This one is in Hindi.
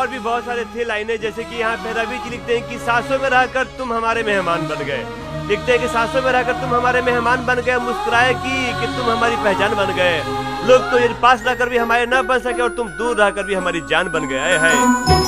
और भी बहुत सारे थे लाइनें, जैसे कि यहाँ पे रवि जी लिखते हैं कि सांसों में रहकर तुम हमारे मेहमान बन गए। लिखते हैं कि सांसों में रहकर तुम हमारे मेहमान बन गए, मुस्कुराए कि तुम हमारी पहचान बन गए। लोग तो ये पास रहकर भी हमारे न बन सके और तुम दूर रहकर भी हमारी जान बन गए। है